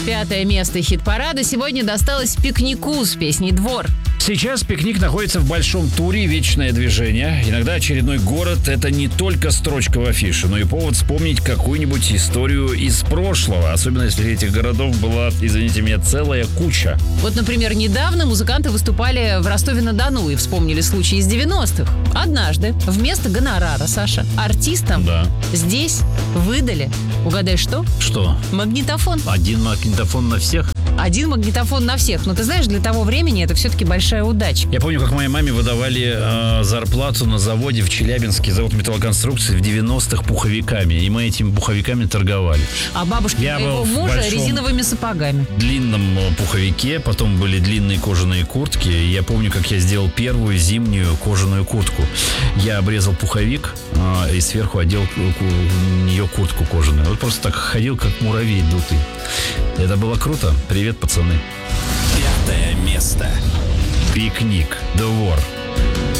5-е место хит-парада сегодня досталось «Пикнику» с песней «Двор». Сейчас «Пикник» находится в большом туре «Вечное движение». Иногда очередной город – это не только строчка в афише, но и повод вспомнить какую-нибудь историю из прошлого. Особенно, если этих городов была, извините меня, целая куча. Вот, например, недавно музыканты выступали в Ростове-на-Дону и вспомнили случай из 90-х. Однажды вместо гонорара, Саша, артистам здесь выдали, угадай что? Что? Магнитофон. Один магнитофон на всех? Один магнитофон на всех. Но ты знаешь, для того времени это все-таки большая удача. Я помню, как моей маме выдавали зарплату на заводе в Челябинске, завод металлоконструкции, в 90-х пуховиками. И мы этими пуховиками торговали. А бабушка моего мужа резиновыми сапогами. В длинном пуховике, потом были длинные кожаные куртки. Я помню, как я сделал первую зимнюю кожаную куртку. Я обрезал пуховик и сверху одел в нее куртку кожаную. Вот просто так ходил, как муравей дутый. Это было круто. Привет, пацаны. 5-е место. «Пикник», «Двор».